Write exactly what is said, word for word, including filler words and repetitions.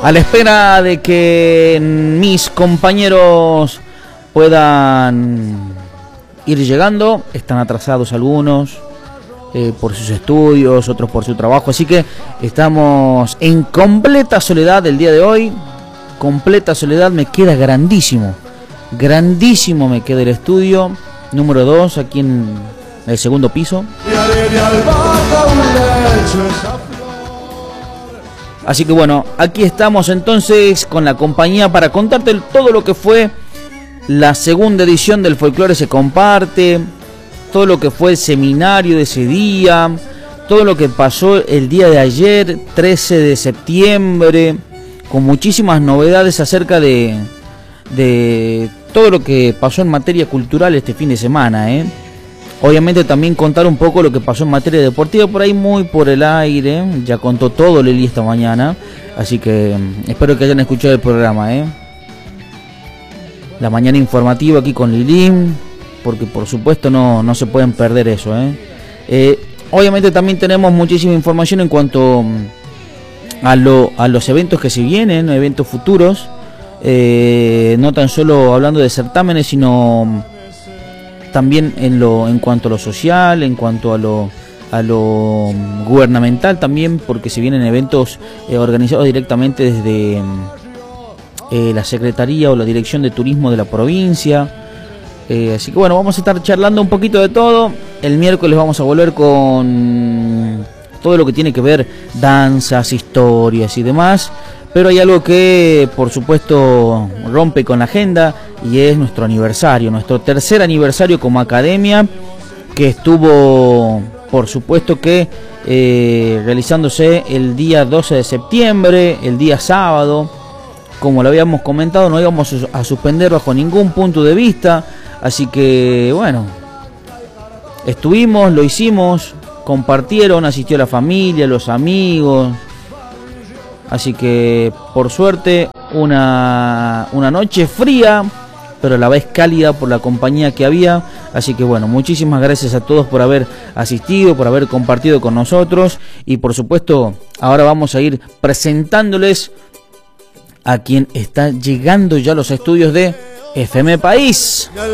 A la espera de que mis compañeros puedan ir llegando, están atrasados algunos eh, por sus estudios, otros por su trabajo, así que estamos en completa soledad el día de hoy. Completa soledad, me queda grandísimo, grandísimo me queda el estudio número dos aquí en el segundo piso. Así que bueno, aquí estamos entonces con la compañía para contarte todo lo que fue la segunda edición del Folclore se comparte, todo lo que fue el seminario de ese día, todo lo que pasó el día de ayer, trece de septiembre, con muchísimas novedades acerca de, de todo lo que pasó en materia cultural este fin de semana, ¿eh? Obviamente también contar un poco lo que pasó en materia deportiva, por ahí muy por el aire, ya contó todo Lili esta mañana, así que espero que hayan escuchado el programa, ¿eh? La mañana informativa aquí con Lili, porque por supuesto no, no se pueden perder eso, ¿eh? Eh, obviamente también tenemos muchísima información en cuanto a, lo, a los eventos que se vienen, eventos futuros, eh, no tan solo hablando de certámenes, sino también en lo en cuanto a lo social, en cuanto a lo a lo gubernamental también, porque se vienen eventos eh, organizados directamente desde eh, la Secretaría o la Dirección de Turismo de la provincia, eh, así que bueno, vamos a estar charlando un poquito de todo. El miércoles vamos a volver con todo lo que tiene que ver danzas, historias y demás, pero hay algo que por supuesto rompe con la agenda y es nuestro aniversario, nuestro tercer aniversario como academia, que estuvo por supuesto que eh, realizándose el día doce de septiembre, el día sábado. Como lo habíamos comentado, no íbamos a suspender bajo ningún punto de vista, así que bueno, estuvimos, lo hicimos, compartieron, asistió la familia, los amigos. Así que, por suerte, una, una noche fría, pero a la vez cálida por la compañía que había. Así que, bueno, muchísimas gracias a todos por haber asistido, por haber compartido con nosotros. Y, por supuesto, ahora vamos a ir presentándoles a quien está llegando ya a los estudios de F M País.